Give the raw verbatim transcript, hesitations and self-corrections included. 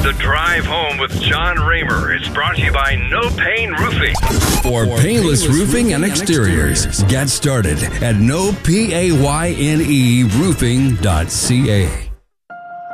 The Drive Home with John Raymer is brought to you by No Pain Roofing. For painless roofing and exteriors, get started at no payne roofing dot c a.